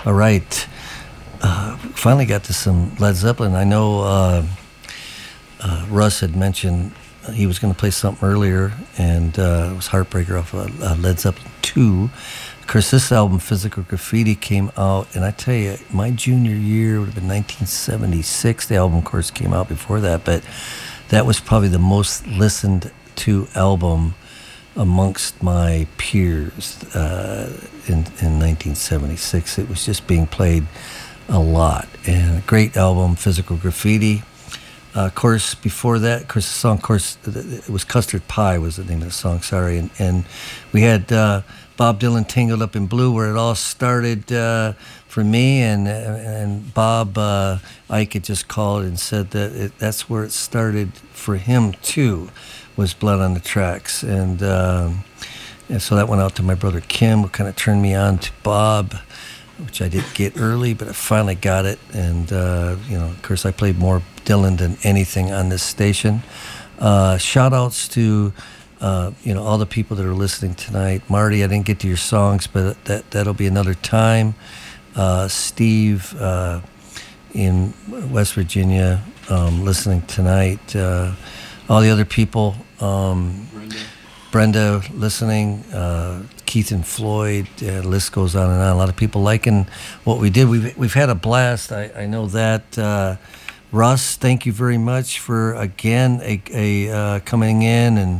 All right. Finally got to some Led Zeppelin. I know Russ had mentioned he was going to play something earlier, and it was Heartbreaker off of Led Zeppelin 2. Of course, this album, Physical Graffiti, came out, and I tell you, my junior year would have been 1976. The album, of course, came out before that, but that was probably the most listened to album amongst my peers in 1976. It was just being played a lot. And a great album, Physical Graffiti. Of course, before that, of course, the song, of course, it was Custard Pie was the name of the song, sorry. And we had Bob Dylan, Tangled Up in Blue, where it all started for me. And Bob Ike had just called and said that that's where it started for him, too, was Blood on the Tracks. And so that went out to my brother Kim, who kind of turned me on to Bob, which I didn't get early, but I finally got it. And, of course, I played more Dylan than anything on this station. Shout outs to, all the people that are listening tonight. Marty, I didn't get to your songs, but that'll be another time. Steve in West Virginia listening tonight. All the other people. Brenda listening, Keith and Floyd, the list goes on and on. A lot of people liking what we did. We've had a blast. I know that. Russ, thank you very much for again coming in, and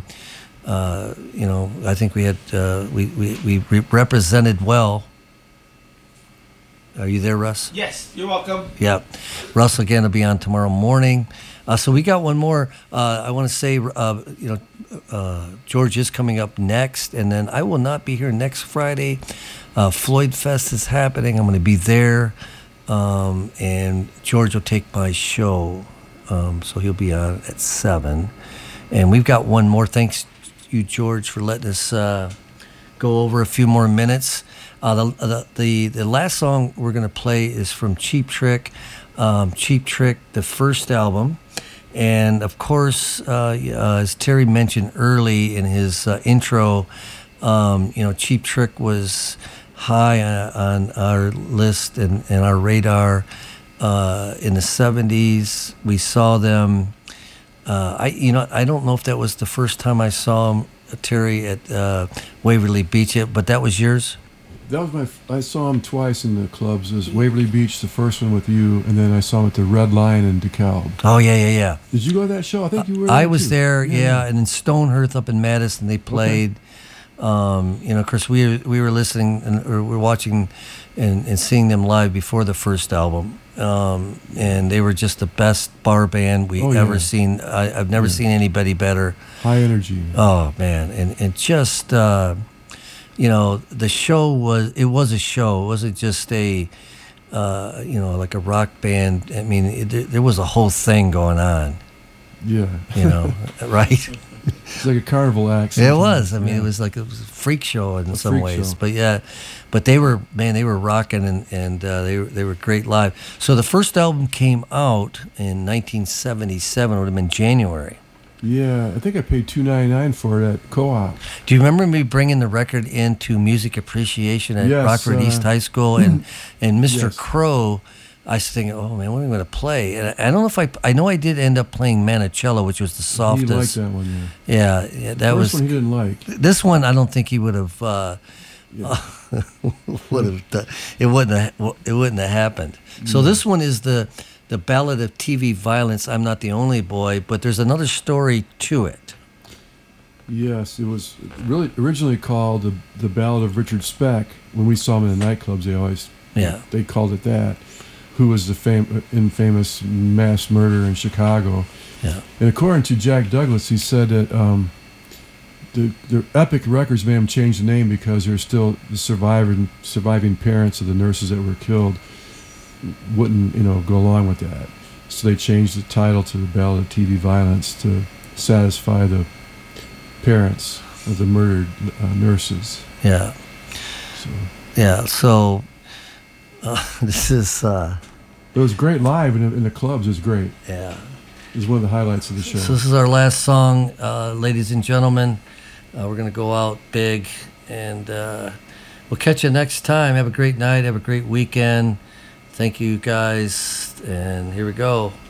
I think we had we represented well. Are you there, Russ? Yes, you're welcome. Yeah, Russ again will be on tomorrow morning. So we got one more. I want to say, George is coming up next, and then I will not be here next Friday. Floyd Fest is happening. I'm going to be there, and George will take my show, so he'll be on at 7. And we've got one more. Thanks you, George, for letting us go over a few more minutes. The last song we're going to play is from Cheap Trick. Cheap Trick, the first album. And of course, as Terry mentioned early in his intro, Cheap Trick was high on our list and our radar in the 70s. We saw them. I don't know if that was the first time I saw them, Terry, at Waverly Beach, but that was yours? That was I saw him twice in the clubs. It was Waverly Beach, the first one with you, and then I saw him at the Red Lion in DeKalb. Oh, yeah. Did you go to that show? I think you were there. I was there, yeah, and in Stonehearth up in Madison, they played. Okay. Of course, we were listening, or we were watching and seeing them live before the first album, and they were just the best bar band we ever seen. I've never seen anybody better. High energy. Oh, man, and just... the show was a show. It wasn't just a, like a rock band. I mean, there was a whole thing going on. Yeah. Right? It's like a carnival act. It was. I mean, it was a freak show in some ways. Show. But they were rocking and they were great live. So the first album came out in 1977. It would have been January. Yeah, I think I paid $2.99 for it at Co-op. Do you remember me bringing the record into Music Appreciation at Rockford East High School? And Mr. Crow, I was thinking, oh, man, what am I going to play? And I don't know if I know I did end up playing Manicello, which was the softest. He liked that one, yeah. Yeah, that was... First one he didn't like. This one, I don't think he would have... it wouldn't have happened. So this one is the Ballad of TV Violence, I'm Not the Only Boy, but there's another story to it. Yes, it was really originally called the Ballad of Richard Speck. When we saw him in the nightclubs, they called it that, who was the infamous mass murderer in Chicago. Yeah. And according to Jack Douglas, he said that the Epic Records made him change the name because there's still the surviving parents of the nurses that were killed wouldn't go along with that, so they changed the title to the Ballad of TV Violence to satisfy the parents of the murdered nurses. Yeah. So this is it was great live in the clubs. It was great. Yeah, it was one of the highlights of the show. So this is our last song, ladies and gentlemen. We're gonna go out big, and We'll catch you next time. Have a great night. Have a great weekend. Thank you, guys. And here we go.